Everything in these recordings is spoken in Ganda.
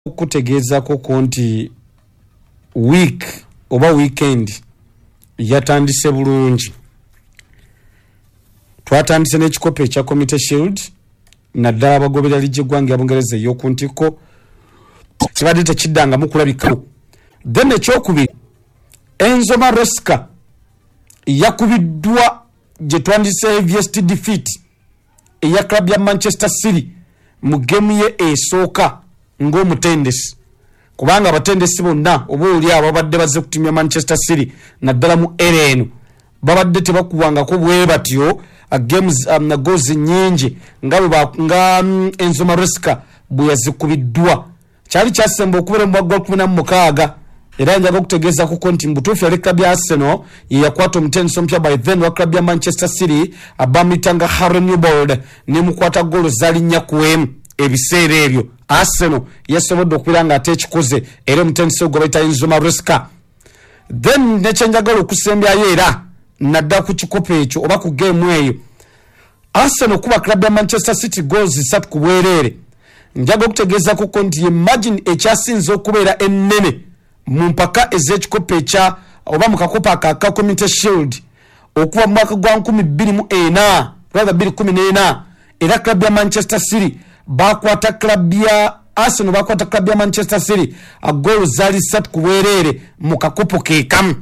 kutegeeza ko konti week oba weekend yatandise bulungi. Twatandise n'ekikopo ekya Community Shield naddala abagobera lijje gwange abongereza yokuntiko kibadde tekiddanga mu kulabika. Then ekyokubiri Enzo Maresca yakubiddwa gye twandise heaviest defeat eya club ya Manchester City mu game ye esooka ng'omutendesi, kubanga abatendesi bonna oba oli ababadde bazze ku timu ya Manchester City naddala mu era babadde tebakubwangako bwe batyo games na goals nyingi nga Enzo Maresca bwe yazikubiddwa. Kyali kyasemba okubeera mu bagwa 16 era njaga okutegeeza ku konti mbutuufu yali club ya Arsenal yakwata omutendesi ompya by then wa club ya Manchester City abamitanga Harry Newbold ne mukwata goal zalinnya ku emu. Ebiseera ebyo Arsenal yasobodde okubeera nga ate ekikoze era omutendesi ogwo bayita Enzo Maresca. Then nekyenjagala okusembyayo era nadda ku kikopo ekyo oba ku game eyo Arsenal kuba club ya Manchester City goals 3 ku bwereere. Njaga okutegeeza ku konti imagine ekyasinze okubeera ennene mu mpaka ez'ekikopo ekya oba mu kakopo aka Community Shield okuva mu mwaka gwa 2014 era club ya Manchester City bakwata club ya Arsenal bakwata club ya Manchester City goal zali 3 ku bwereere mu kakopo kekamu.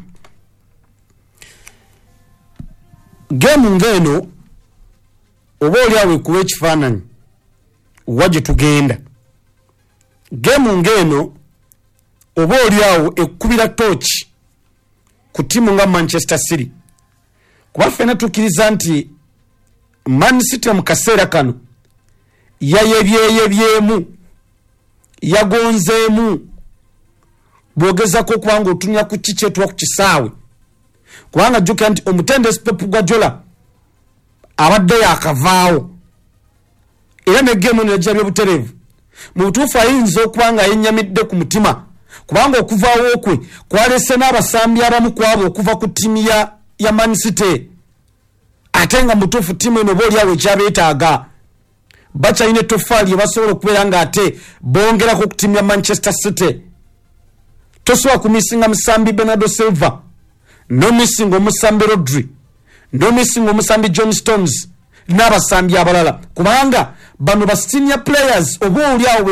Game ngeno oba oli awe kuwa ekifaananyi wajje tugenda. Game ngeno oba oli awo ekkubira tochi ku timu nga Manchester City, kuba ffena tukkiriza nti Man City mu kaseera kano yayebyeyebyemu yagonzeemu bwogezako okubanga otunya ku kikyetwa ku kisaawe, kubanga jjukira nti omutendesi Pep Guardiola abadde yakavaawo era ne game eno yajja by'obutereevu. Mu butuufu ayinza okuba nga yennyamidde ku mutima kubanga okuvaawo kwe kwalese n'abasambi abamu ku abo okuva ku ttiimu ya Man City, ate nga mutuufu ttiimu eno oba oliawo ekyabeetaaga bakyalina ettofaali basobola okubeera nga ate bongerako ku ttiimu ya Manchester City. Tosobola kumisinga musambi Bernardo Silva, no missing omusambi Rodri, no missing omusambi John Stones n'abasambi abalala, kubanga bano ba senior players oba oliawo